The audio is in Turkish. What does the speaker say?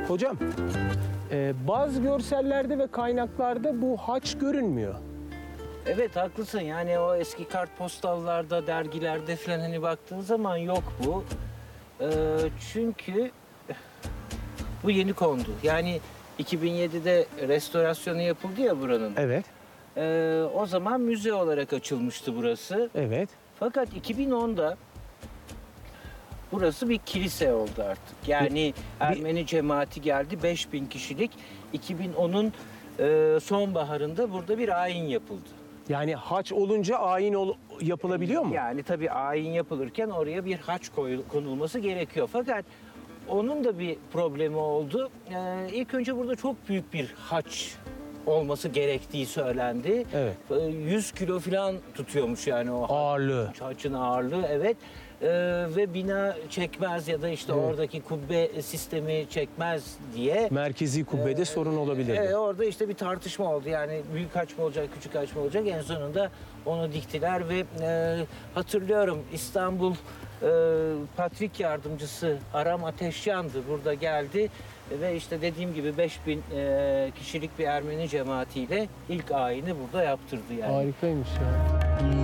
Hocam, bazı görsellerde ve kaynaklarda bu haç görünmüyor. Evet haklısın, yani o eski kartpostallarda, dergilerde falan hani baktığın zaman yok bu. Çünkü bu yeni kondu. Yani 2007'de restorasyonu yapıldı ya buranın. Evet, O zaman müze olarak açılmıştı burası. evet. Fakat 2010'da burası bir kilise oldu artık. Yani Ermeni cemaati geldi, 5000 kişilik. 2010'un sonbaharında burada bir ayin yapıldı. Yani haç olunca ayin yapılabiliyor mu? Yani tabii ayin yapılırken oraya bir haç konulması gerekiyor. Fakat onun da bir problemi oldu. İlk önce burada çok büyük bir haç olması gerektiği söylendi. Evet. 100 kilo falan tutuyormuş yani o Ağırlığı. haçın ağırlığı, evet. Ve bina çekmez ya da işte oradaki kubbe sistemi çekmez diye. Merkezi kubbede sorun olabilirdi. Orada işte bir tartışma oldu. Yani büyük haç mı olacak, küçük haç mı olacak? En sonunda onu diktiler ve hatırlıyorum İstanbul Patrik Yardımcısı Aram Ateşyan'dı, burada geldi ve işte dediğim gibi 5000 kişilik bir Ermeni cemaatiyle ilk ayini burada yaptırdı yani. Harikaymış ya.